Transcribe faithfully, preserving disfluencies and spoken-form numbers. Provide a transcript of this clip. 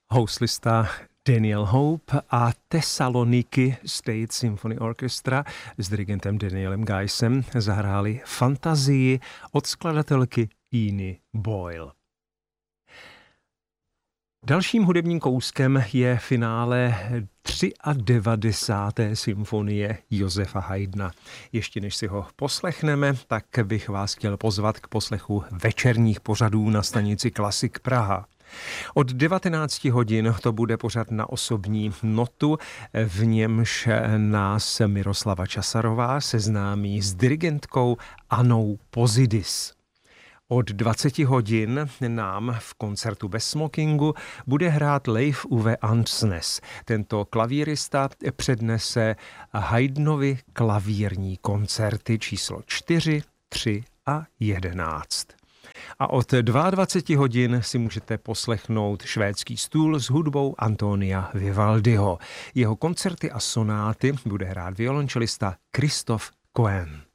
Houslista Daniel Hope a Thessaloniki State Symphony Orchestra s dirigentem Danielem Geissem zahráli Fantazii od skladatelky Iny Boyle. Dalším hudebním kouskem je finále devadesát třetí symfonie Josefa Haydna. Ještě než si ho poslechneme, tak bych vás chtěl pozvat k poslechu večerních pořadů na stanici Klasik Praha. Od devatenáct hodin to bude pořad Na osobní notu, v němž nás Miroslava Časarová seznámí s dirigentkou Annou Pozidis. Od dvacet hodin nám v koncertu bez smokingu bude hrát Leif Uwe Andsnes. Tento klavírista přednese Haydnovy klavírní koncerty číslo čtyři, tři a jedenáct. A od dvacet dva hodin si můžete poslechnout Švédský stůl s hudbou Antonia Vivaldiho. Jeho koncerty a sonáty bude hrát violončelista Christoph Cohen.